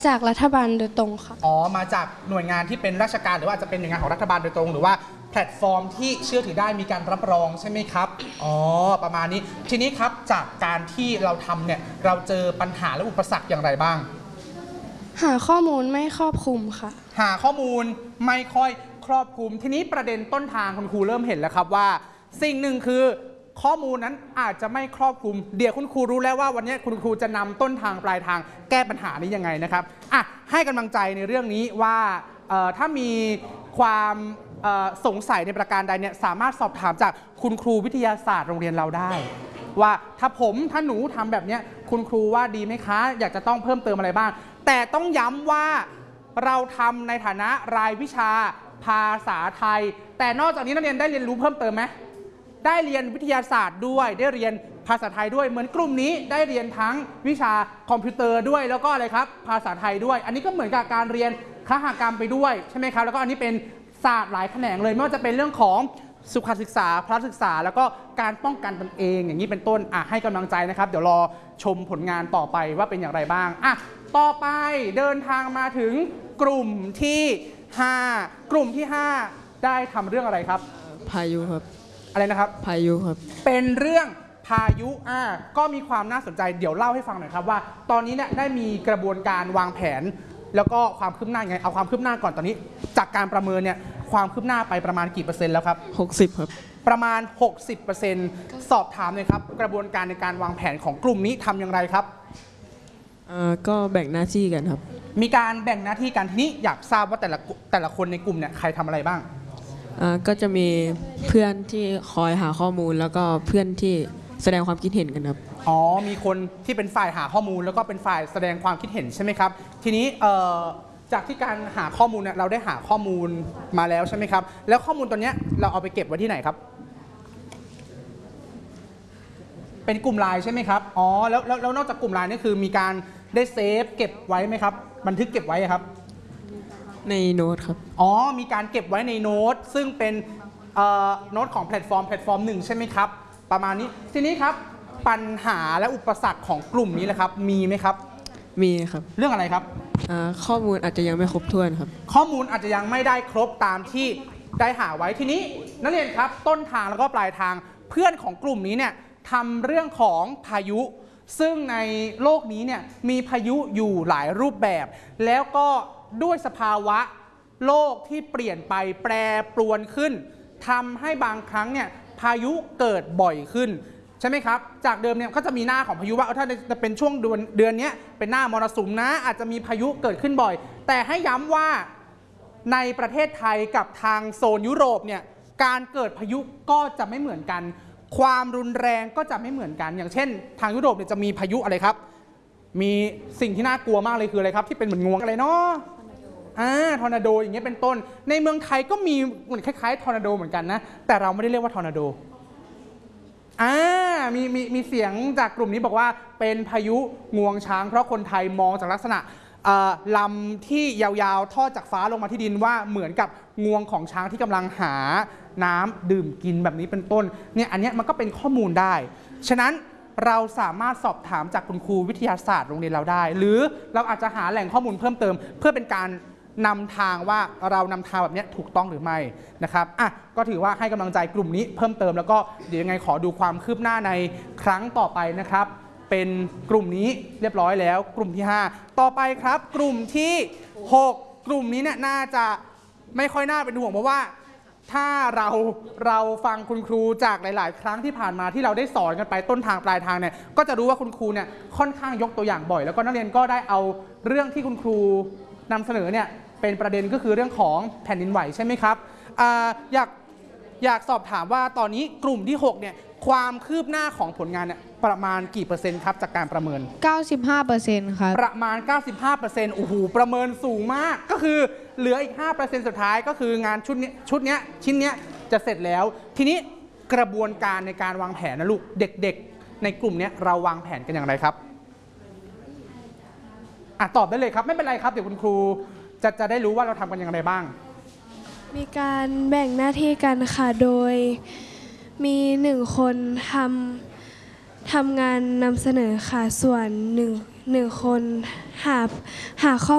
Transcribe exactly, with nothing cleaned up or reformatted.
จากรัฐบาลโดยตรงค่ะอ๋อมาจากหน่วยงานที่เป็นราชการหรือว่าจะเป็นหน่วยงานของรัฐบาลโดยตรงหรือว่าแพลตฟอร์มที่เชื่อถือได้มีการรับรองใช่ไหมครับอ๋อประมาณนี้ทีนี้ครับจากการที่เราทำเนี่ยเราเจอปัญหาและอุปสรรคอย่างไรบ้างหาข้อมูลไม่ครอบคลุมค่ะหาข้อมูลไม่ค่อยครอบคลุมทีนี้ประเด็นต้นทางคุณครูเริ่มเห็นแล้วครับว่าสิ่งหนึ่งคือข้อมูลนั้นอาจจะไม่ครอบคลุมเดี๋ยวคุณครูรู้แล้วว่าวันนี้คุณครูจะนำต้นทางปลายทางแก้ปัญหานี้ยังไงนะครับอ่ะให้กำลังใจในเรื่องนี้ว่าถ้ามีความสงสัยในประการใดเนี่ยสามารถสอบถามจากคุณครูวิทยาศาสตร์โรงเรียนเราได้ว่าถ้าผมถ้าหนูทำแบบนี้คุณครูว่าดีไหมคะอยากจะต้องเพิ่มเติมอะไรบ้างแต่ต้องย้ำว่าเราทำในฐานะรายวิชาภาษาไทยแต่นอกจากนี้นักเรียนได้เรียนรู้เพิ่มเติมไหมได้เรียนวิทยาศาสตร์ด้วยได้เรียนภาษาไทยด้วยเหมือนกลุ่มนี้ได้เรียนทั้งวิชาคอมพิวเตอร์ด้วยแล้วก็อะไรครับภาษาไทยด้วยอันนี้ก็เหมือนกับการเรียนคหกรรมไปด้วยใช่ไหมครับแล้วก็อันนี้เป็นศาสตร์หลายแขนงเลยไม่ว่าจะเป็นเรื่องของสุขศึกษาพละศึกษาแล้วก็การป้องกันตนเองอย่างนี้เป็นต้นอ่ะให้กำลังใจนะครับเดี๋ยวรอชมผลงานต่อไปว่าเป็นอย่างไรบ้างอ่ะต่อไปเดินทางมาถึงกลุ่มที่ห้ากลุ่มที่ห้าได้ทำเรื่องอะไรครับพายุครับอะไรนะครับพายุครับเป็นเรื่องพายุอ่าก็มีความน่าสนใจเดี๋ยวเล่าให้ฟังหน่อยครับว่าตอนนี้เนี่ยได้มีกระบวนการวางแผนแล้วก็ความคืบหน้าไงเอาความคืบหน้าก่อนตอนนี้จากการประเมินเนี่ยความคืบหน้าไปประมาณกี่เปอร์เซ็นต์แล้วครับหกสิบครับประมาณ หกสิบเปอร์เซ็นต์ สอบถามเลยครับกระบวนการในการวางแผนของกลุ่มนี้ทำอย่างไรครับอ่าก็แบ่งหน้าที่กันครับมีการแบ่งหน้าที่กันทีนี้อยากทราบว่าแต่ละแต่ละคนในกลุ่มเนี่ยใครทำอะไรบ้างอ่าก็จะมีเพื่อนที่คอยหาข้อมูลแล้วก็เพื่อนที่แสดงความคิดเห็นกันครับอ๋อมีคนที่เป็นฝ่ายหาข้อมูลแล้วก็เป็นฝ่ายแสดงความคิดเห็นใช่ไหมครับทีนี้จากที่การหาข้อมูลเนี่ยเราได้หาข้อมูลมาแล้วใช่ไหมครับแล้วข้อมูลตัวนี้เราเอาไปเก็บไว้ที่ไหนครับเป็นกลุ่มไลน์ใช่ไหมครับอ๋อแล้วแล้วนอกจากกลุ่มไลน์นี่คือมีการได้เซฟเก็บไว้ไหมครับบันทึกเก็บไว้ครับในโน้ตครับอ๋อมีการเก็บไว้ในโน้ตซึ่งเป็นโน้ตของแพลตฟอร์มแพลตฟอร์มหนึ่งใช่ไหมครับประมาณนี้ทีนี้ครับปัญหาและอุปสรรคของกลุ่มนี้แหละครับมีไหมครับมีครับเรื่องอะไรครับข้อมูลอาจจะยังไม่ครบถ้วนครับข้อมูลอาจจะยังไม่ได้ครบตามที่ได้หาไว้ทีนี้นักเรียนครับต้นทางแล้วก็ปลายทางเพื่อนของกลุ่มนี้เนี่ยทำเรื่องของพายุซึ่งในโลกนี้เนี่ยมีพายุอยู่หลายรูปแบบแล้วก็ด้วยสภาวะโลกที่เปลี่ยนไปแปรปรวนขึ้นทำให้บางครั้งเนี่ยพายุเกิดบ่อยขึ้นใช่ไหมครับจากเดิมเนี่ยก็จะมีหน้าของพายุว่าถ้าจะเป็นช่วงเดือนเดือนนี้เป็นหน้ามรสุมนะอาจจะมีพายุเกิดขึ้นบ่อยแต่ให้ย้ำว่าในประเทศไทยกับทางโซนยุโรปเนี่ยการเกิดพายุก็จะไม่เหมือนกันความรุนแรงก็จะไม่เหมือนกันอย่างเช่นทางยุโรปเนี่ยจะมีพายุอะไรครับมีสิ่งที่น่ากลัวมากเลยคืออะไรครับที่เป็นเหมือนงวงอะไรเนาะอ่าทอร์นาโดอย่างเงี้ยเป็นต้นในเมืองไทยก็มีเหมือนคล้ายๆทอร์นาโดเหมือนกันนะแต่เราไม่ได้เรียกว่าทอร์นาโดอ่ามีมีมีเสียงจากกลุ่มนี้บอกว่าเป็นพายุงวงช้างเพราะคนไทยมองจากลักษณะลำที่ยาวๆทอดจากฟ้าลงมาที่ดินว่าเหมือนกับงวงของช้างที่กำลังหาน้ำดื่มกินแบบนี้เป็นต้นเนี่ยอันนี้มันก็เป็นข้อมูลได้ฉะนั้นเราสามารถสอบถามจากคุณครูวิทยาศาสตร์โรงเรียนเราได้หรือเราอาจจะหาแหล่งข้อมูลเพิ่มเติมเพื่อเป็นการนำทางว่าเรานำทางแบบนี้ถูกต้องหรือไม่นะครับอ่ะก็ถือว่าให้กำลังใจกลุ่มนี้เพิ่มเติมแล้วก็เดี๋ยวยังไงขอดูความคืบหน้าในครั้งต่อไปนะครับเป็นกลุ่มนี้เรียบร้อยแล้วกลุ่มที่ห้าต่อไปครับกลุ่มที่หกกลุ่มนี้เนี่ยน่าจะไม่ค่อยน่าเป็นห่วงเพราะว่าถ้าเราเราฟังคุณครูจากหลายๆครั้งที่ผ่านมาที่เราได้สอนกันไปต้นทางปลายทางเนี่ยก็จะรู้ว่าคุณครูเนี่ยค่อนข้างยกตัวอย่างบ่อยแล้วก็นักเรียนก็ได้เอาเรื่องที่คุณครูนำเสนอเนี่ยเป็นประเด็นก็คือเรื่องของแผ่นดินไหวใช่ไหมครับ อ, อยากอยากสอบถามว่าตอนนี้กลุ่มที่หกเนี่ยความคืบหน้าของผลงานเนี่ยประมาณกี่เปอร์เซ็นต์ครับจากการประเมินเก้าสิบห้าเปอร์เซ็นต์ ครับประมาณ เก้าสิบห้าเปอร์เซ็นต์ โอ้โหประเมินสูงมากก็คือเหลืออีก ห้าเปอร์เซ็นต์ สุดท้ายก็คืองานชุดนี้ชุดนี้ชิ้นนี้จะเสร็จแล้วทีนี้กระบวนการในการวางแผนนะลูกเด็กๆในกลุ่มนี้เราวางแผนกันอย่างไรครับอ่ะตอบได้เลยครับไม่เป็นไรครับเดี๋ยวคุณครูจะจะได้รู้ว่าเราทำกันอย่างไรบ้างมีการแบ่งหน้าที่กันค่ะโดยมีหนึ่งคนทำทำงานนำเสนอค่ะส่วนหนึ่งหนึ่งคนหาหาข้อ